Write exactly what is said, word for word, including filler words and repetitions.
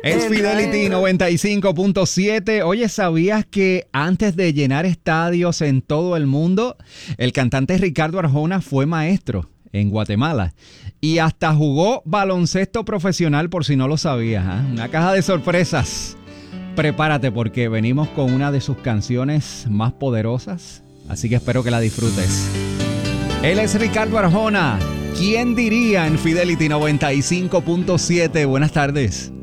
Es Fidelity noventa y cinco punto siete. Oye, ¿sabías que antes de llenar estadios en todo el mundo, el cantante Ricardo Arjona fue maestro en Guatemala y hasta jugó baloncesto profesional, por si no lo sabías, ¿eh? Una caja de sorpresas. Prepárate porque venimos con una de sus canciones más poderosas, así que espero que la disfrutes. Él es Ricardo Arjona. ¿Quién diría en Fidelity noventa y cinco punto siete? Buenas tardes.